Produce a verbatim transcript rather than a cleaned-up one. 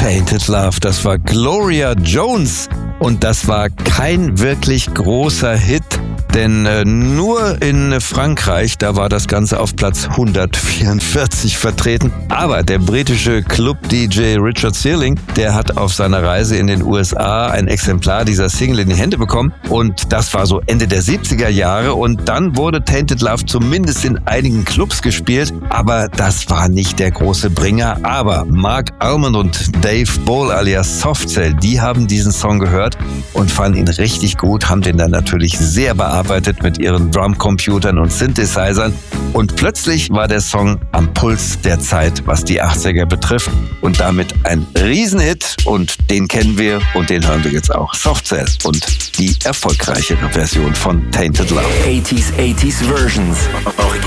Tainted Love, das war Gloria Jones und das war kein wirklich großer Hit, denn äh, nur in Frankreich, da war das Ganze auf Platz hundertvierundvierzig vertreten. Aber der britische Club-D J Richard Searling, der hat auf seiner Reise in den U S A ein Exemplar dieser Single in die Hände bekommen und das war so Ende der siebziger Jahre und dann wurde Tainted Love zumindest in einigen Clubs gespielt, aber das war nicht der große Bringer. Aber Mark Almond und Dave Ball alias Softcell, die haben diesen Song gehört und fanden ihn richtig gut, haben den dann natürlich sehr bearbeitet mit ihren Drumcomputern und Synthesizern und plötzlich war der Song am Puls der Zeit, was die achtziger betrifft und damit ein Riesenhit und den kennen wir und den hören wir jetzt auch. Softcell und die erfolgreichere Version von Tainted Love. eighties, eighties Versions.